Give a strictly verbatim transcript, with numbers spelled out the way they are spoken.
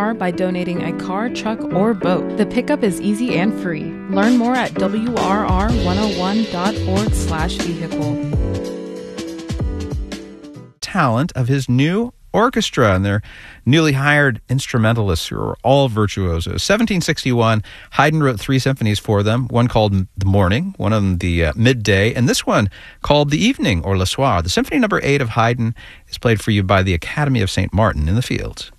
car by donating a car, truck, or boat. The pickup is easy and free. Learn more at W R R one oh one dot org slash vehicle. Talent of his new orchestra and their newly hired instrumentalists who are all virtuosos. seventeen sixty-one, Haydn wrote three symphonies for them, one called The Morning, one of them the uh, Midday, and this one called The Evening, or Le Soir. The Symphony Number eight of Haydn is played for you by the Academy of Saint Martin in the Fields.